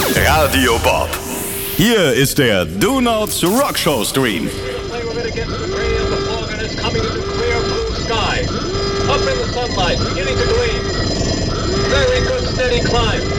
Radio Bob. Hier ist der Do Nots Rock Show Stream. Up in the sunlight, beginning to gleam. Very good steady climb.